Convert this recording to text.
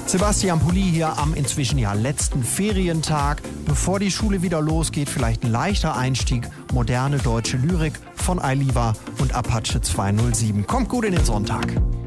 Sebastian Pulli hier am inzwischen ja letzten Ferientag. Bevor die Schule wieder losgeht, vielleicht ein leichter Einstieg. Moderne deutsche Lyrik von Ailiva und Apache 207. Kommt gut in den Sonntag.